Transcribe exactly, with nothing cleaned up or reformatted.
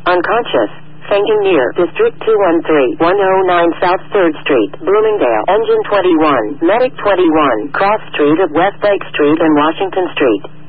Unconscious. Fainting near District two one three, one oh nine South third Street, Bloomingdale. Engine twenty-one, Medic twenty-one, Cross Street of West Lake Street and Washington Street.